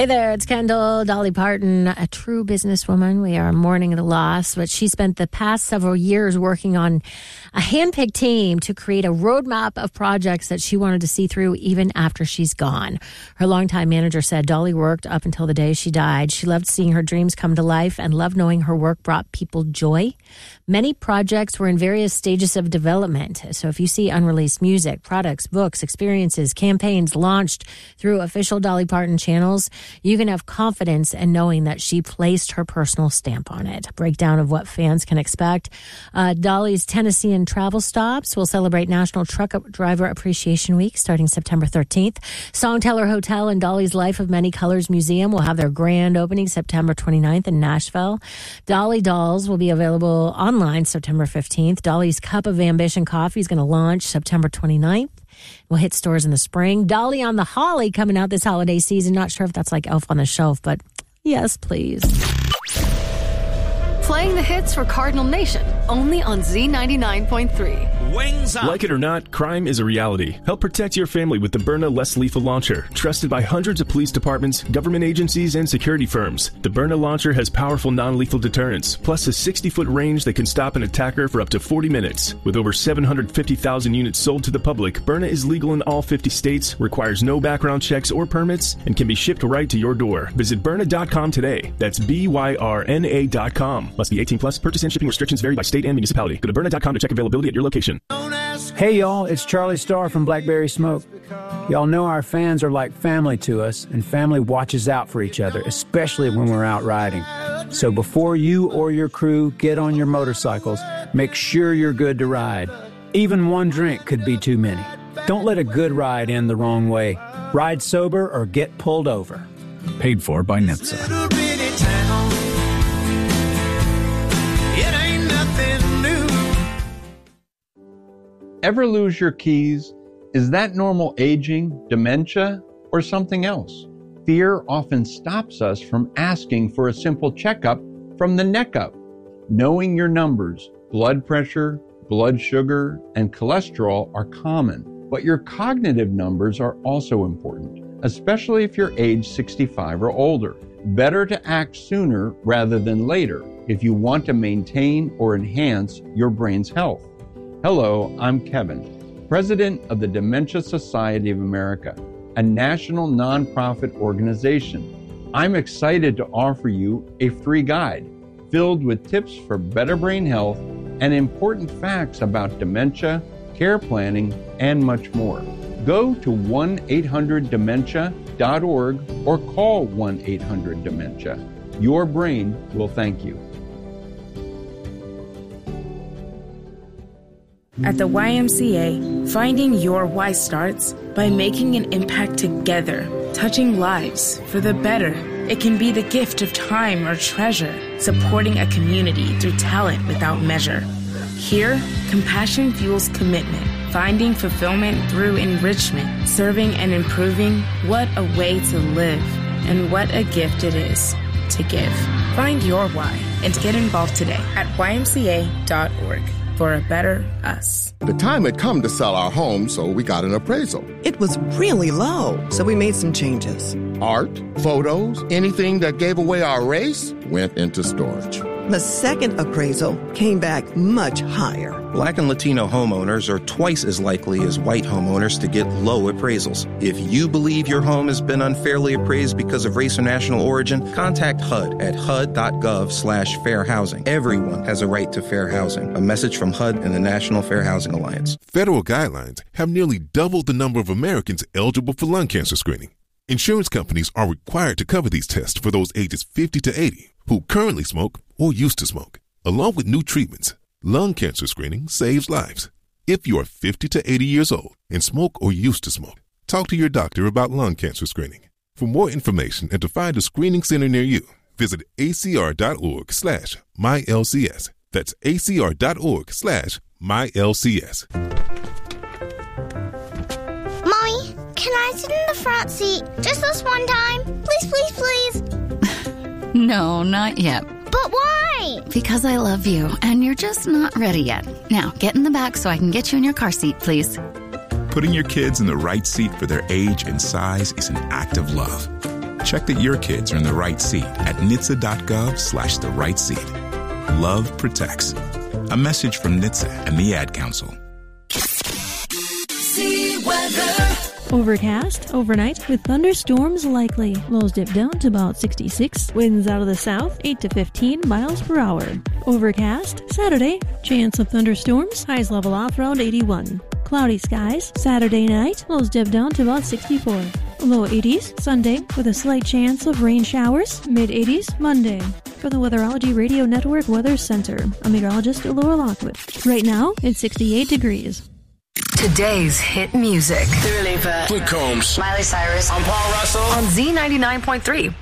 Hey there, it's Kendall. Dolly Parton, a true businesswoman. We are mourning the loss, but she spent the past several years working on a handpicked team to create a roadmap of projects that she wanted to see through even after she's gone. Her longtime manager said Dolly worked up until the day she died. She loved seeing her dreams come to life and loved knowing her work brought people joy. Many projects were in various stages of development. So if you see unreleased music, products, books, experiences, campaigns launched through official Dolly Parton channels, you can have confidence in knowing that she placed her personal stamp on it. A breakdown of what fans can expect. Dolly's Tennessean travel stops will celebrate National Truck Driver Appreciation Week starting September 13th. Songteller Hotel and Dolly's Life of Many Colors Museum will have their grand opening September 29th in Nashville. Dolly Dolls will be available online September 15th. Dolly's Cup of Ambition Coffee is going to launch September 29th. We'll hit stores in the spring. Dolly on the Holly coming out this holiday season. Not sure if that's like Elf on the Shelf, but yes, please. Playing the hits for Cardinal Nation, only on Z99.3. Wings up! Like it or not, crime is a reality. Help protect your family with the Byrna Less Lethal Launcher. Trusted by hundreds of police departments, government agencies, and security firms. The Byrna Launcher has powerful non-lethal deterrence, plus a 60-foot range that can stop an attacker for up to 40 minutes. With over 750,000 units sold to the public, Byrna is legal in all 50 states, requires no background checks or permits, and can be shipped right to your door. Visit Byrna.com today. That's BYRNA.com. Must be 18 plus. Purchase and shipping restrictions vary by state and municipality. Go to Byrna.com to check availability at your location. Hey y'all, it's Charlie Starr from Blackberry Smoke. Y'all know our fans are like family to us, and family watches out for each other, especially when we're out riding. So before you or your crew get on your motorcycles, make sure you're good to ride. Even one drink could be too many. Don't let a good ride end the wrong way. Ride sober or get pulled over. Paid for by NHTSA. Ever lose your keys? Is that normal aging, dementia, or something else? Fear often stops us from asking for a simple checkup from the neck up. Knowing your numbers, blood pressure, blood sugar, and cholesterol are common, but your cognitive numbers are also important, especially if you're age 65 or older. Better to act sooner rather than later if you want to maintain or enhance your brain's health. Hello, I'm Kevin, President of the Dementia Society of America, a national nonprofit organization. I'm excited to offer you a free guide filled with tips for better brain health and important facts about dementia, care planning, and much more. Go to 1-800-DEMENTIA.org or call 1-800-DEMENTIA. Your brain will thank you. At the YMCA, finding your why starts by making an impact together, touching lives for the better. It can be the gift of time or treasure, supporting a community through talent without measure. Here, compassion fuels commitment, finding fulfillment through enrichment, serving and improving. What a way to live, and what a gift it is to give. Find your why and get involved today at ymca.org. For a better us. The time had come to sell our home, so we got an appraisal. It was really low, so we made some changes. Art, photos, anything that gave away our race went into storage. The second appraisal came back much higher. Black and Latino homeowners are twice as likely as white homeowners to get low appraisals. If you believe your home has been unfairly appraised because of race or national origin, contact HUD at hud.gov/fair housing. Everyone has a right to fair housing. A message from HUD and the National Fair Housing Alliance. Federal guidelines have nearly doubled the number of Americans eligible for lung cancer screening. Insurance companies are required to cover these tests for those ages 50 to 80 who currently smoke or used to smoke. Along with new treatments, lung cancer screening saves lives. If you are 50 to 80 years old and smoke or used to smoke, talk to your doctor about lung cancer screening. For more information and to find a screening center near you, visit acr.org/mylcs. That's acr.org/mylcs. Mommy, can I sit in the front seat just this one time? Please, please, please. No, not yet. But why? Because I love you, and you're just not ready yet. Now, get in the back so I can get you in your car seat, please. Putting your kids in the right seat for their age and size is an act of love. Check that your kids are in the right seat at NHTSA.gov/the right seat. Love protects. A message from NHTSA and the Ad Council. Overcast overnight with thunderstorms likely. Lows dip down to about 66. Winds out of the south 8 to 15 miles per hour. Overcast Saturday. Chance of thunderstorms. Highs level off around 81. Cloudy skies Saturday night. Lows dip down to about 64. Low 80s Sunday with a slight chance of rain showers. Mid 80s Monday. For the Weatherology Radio Network Weather Center, I'm meteorologist Laura Lockwood. Right now it's 68 degrees. Today's hit music. Dua Lipa. Luke Combs. Miley Cyrus. I'm Paul Russell. On Z99.3.